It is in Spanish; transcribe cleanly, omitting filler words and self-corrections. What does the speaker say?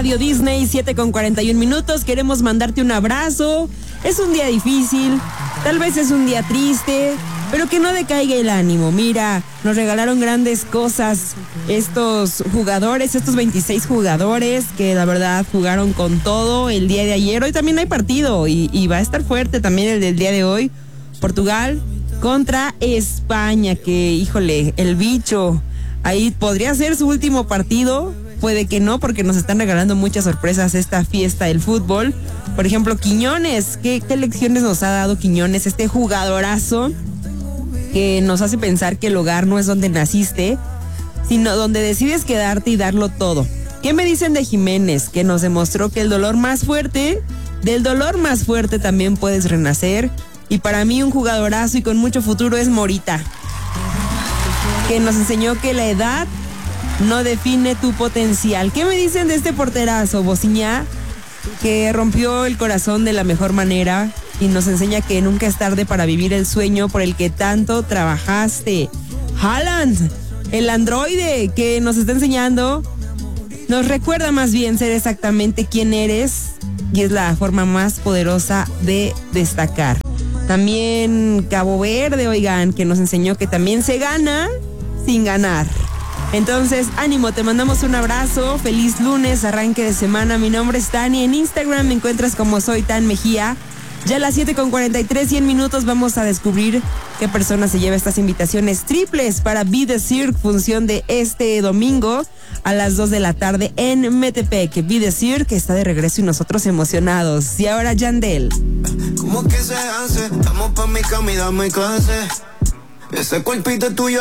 Radio Disney, 7:41. Queremos mandarte un abrazo. Es un día difícil, tal vez es un día triste, pero que no decaiga el ánimo. Mira, nos regalaron grandes cosas estos jugadores, estos 26 jugadores que la verdad jugaron con todo el día de ayer. Hoy también hay partido y va a estar fuerte también el del día de hoy. Portugal contra España, que híjole, el bicho, ahí podría ser su último partido. Puede que no, porque nos están regalando muchas sorpresas esta fiesta del fútbol. Por ejemplo, Quiñones. ¿Qué lecciones nos ha dado Quiñones? Este jugadorazo que nos hace pensar que el hogar no es donde naciste, sino donde decides quedarte y darlo todo. ¿Qué me dicen de Jiménez? Que nos demostró que del dolor más fuerte también puedes renacer. Y para mí un jugadorazo y con mucho futuro es Morita, que nos enseñó que la edad no define tu potencial. ¿Qué me dicen de este porterazo, Bociñá? Que rompió el corazón de la mejor manera y nos enseña que nunca es tarde para vivir el sueño por el que tanto trabajaste. Haaland, el androide que nos está enseñando, nos recuerda más bien ser exactamente quién eres y es la forma más poderosa de destacar. También Cabo Verde, oigan, que nos enseñó que también se gana sin ganar. Entonces, ánimo, te mandamos un abrazo, feliz lunes, arranque de semana. Mi nombre es Tani, en Instagram me encuentras como Soy Tan Mejía. Ya a las 7:43, 100 minutos, vamos a descubrir qué persona se lleva estas invitaciones triples para Be The Cirque, función de este domingo a las 2 de la tarde en Metepec. Be The Cirque está de regreso y nosotros emocionados. Y ahora Yandel. ¿Cómo que se hace? Vamos pa' mi cama y dame clase. Ese cuerpito tuyo